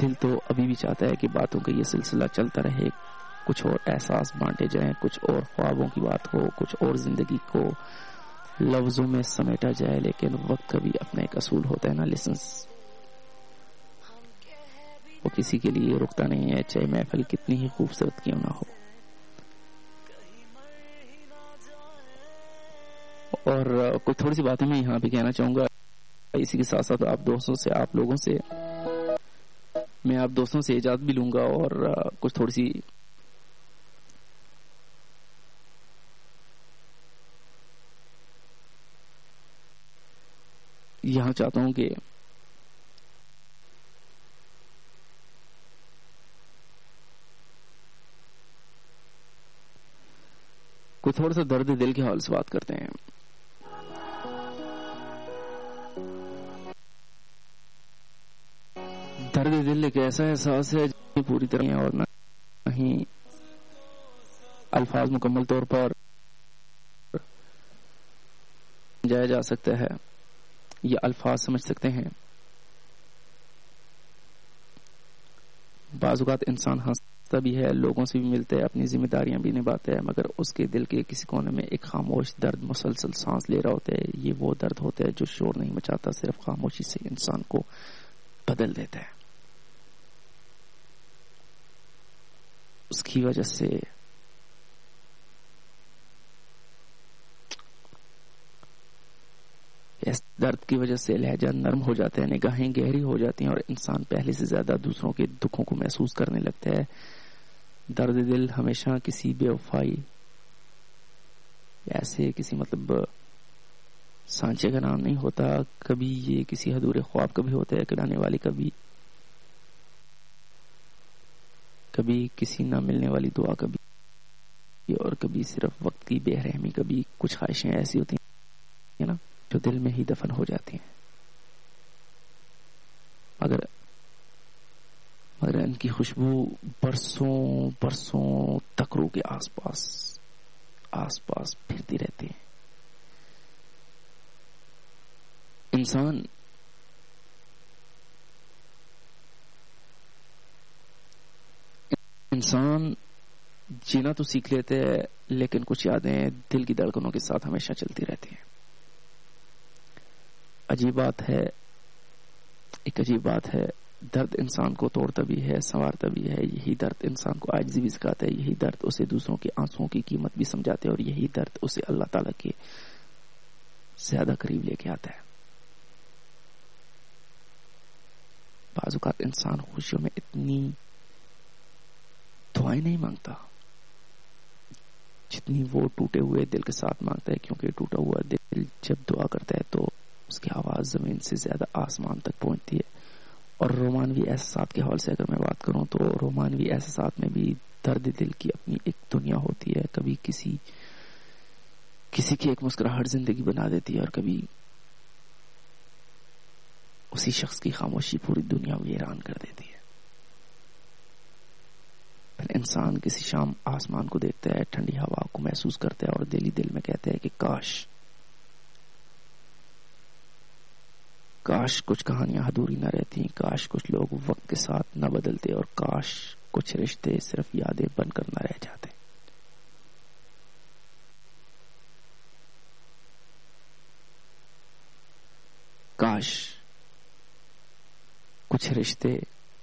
دل تو ابھی بھی چاہتا ہے کہ باتوں کا یہ سلسلہ چلتا رہے، کچھ اور احساس بانٹے جائیں، کچھ اور خوابوں کی بات ہو، کچھ اور زندگی کو لفظوں میں سمیٹا جائے، لیکن وقت کا بھی اپنا ایک اصول ہوتا ہے نا لسنس، وہ کسی کے لیے رکتا نہیں ہے، چاہے محفل کتنی ہی خوبصورت کیوں نہ ہو۔ اور کوئی تھوڑی سی باتیں میں یہاں پہ کہنا چاہوں گا، اسی کے ساتھ ساتھ آپ لوگوں سے میں آپ دوستوں سے اجازت بھی لوں گا، اور کچھ تھوڑی سی یہاں چاہتا ہوں کہ کوئی تھوڑا سا درد دل کے حال سے بات کرتے ہیں۔ درد دل ایک ایسا احساس ہے جو پوری طرح اور نہ ہی الفاظ مکمل طور پر سمجھایا جا سکتا ہے، یہ الفاظ سمجھ سکتے ہیں۔ بعض اوقات انسان ہنستا بھی ہے، لوگوں سے بھی ملتا ہے، اپنی ذمہ داریاں بھی نبھاتا ہے، مگر اس کے دل کے کسی کونے میں ایک خاموش درد مسلسل سانس لے رہا ہوتا ہے۔ یہ وہ درد ہوتا ہے جو شور نہیں مچاتا، صرف خاموشی سے انسان کو بدل دیتا ہے۔ اس کی وجہ سے اس درد کی وجہ سے لہجہ نرم ہو جاتا ہے، نگاہیں گہری ہو جاتی ہیں، اور انسان پہلے سے زیادہ دوسروں کے دکھوں کو محسوس کرنے لگتا ہے۔ درد دل ہمیشہ کسی بے وفائی ایسے کسی سانچے کا نام نہیں ہوتا، کبھی یہ کسی ادھورے خواب کا بھی ہوتا ہے کرانے والی، کبھی کسی نہ ملنے والی دعا کا بھی، اور کبھی صرف وقت کی بے رحمی، کبھی کچھ خواہشیں ایسی ہوتی ہیں نا جو دل میں ہی دفن ہو جاتی ہیں، مگر ان کی خوشبو برسوں تک روح کے آس پاس پھرتی رہتی ہے۔ انسان جینا تو سیکھ لیتے ہیں، لیکن کچھ یادیں دل کی دھڑکنوں کے ساتھ ہمیشہ چلتی رہتی ہیں۔ ایک عجیب بات ہے، درد انسان کو توڑتا بھی ہے، سنوارتا بھی ہے۔ یہی درد انسان کو عاجزی بھی سکھاتا ہے، یہی درد اسے دوسروں کے آنسوؤں کی قیمت بھی سمجھاتے ہے، اور یہی درد اسے اللہ تعالیٰ کے زیادہ قریب لے کے آتا ہے۔ بعض اوقات انسان خوشیوں میں اتنی دعائیں نہیں مانگتا جتنی وہ ٹوٹے ہوئے دل کے ساتھ مانگتا ہے، کیونکہ ٹوٹا ہوا دل جب دعا کرتا ہے تو اس کی آواز زمین سے زیادہ آسمان تک پہنچتی ہے۔ اور رومانوی احساسات کے حوالے سے اگر میں بات کروں تو رومانوی احساسات میں بھی درد دل کی اپنی ایک دنیا ہوتی ہے، کبھی کسی کی ایک مسکراہٹ زندگی بنا دیتی ہے، اور کبھی اسی شخص کی خاموشی پوری دنیا ویران کر دیتی ہے۔ پھر انسان کسی شام آسمان کو دیکھتا ہے، ٹھنڈی ہوا کو محسوس کرتا ہے، اور دل میں کہتا ہے کہ کاش کچھ کہانیاں ادھوری نہ رہتی، کاش کچھ لوگ وقت کے ساتھ نہ بدلتے، اور کاش کچھ رشتے صرف یادیں بن کر نہ رہ جاتے۔ کاش کچھ رشتے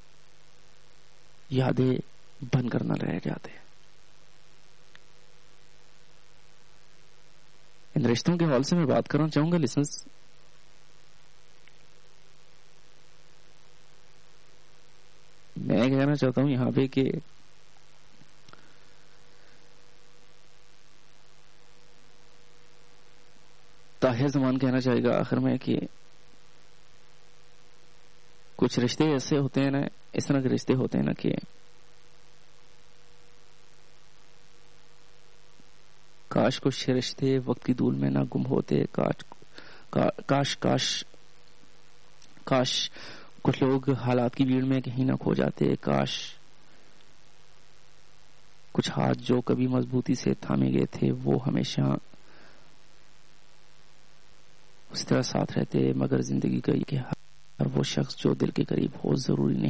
یادیں بن کر نہ رہ جاتے۔ ان رشتوں کے حوالے سے میں بات کرنا چاہوں گا لسنس، میں کہنا چاہتا ہوں یہاں پہ کہ طاہر زمان کہنا چاہے گا آخر میں کہ کچھ رشتے ایسے ہوتے ہیں نا، اس طرح کے رشتے ہوتے ہیں نا کہ کاش کچھ رشتے وقت کی دھول میں نہ گم ہوتے، کاش کچھ لوگ حالات کی بھیڑ میں کہیں نہ کھو جاتے، کاش کچھ ہاتھ جو کبھی مضبوطی سے تھامے گئے تھے وہ ہمیشہ اس طرح ساتھ رہتے، مگر زندگی کا یہ ہر وہ شخص جو دل کے قریب ہو ضروری نہیں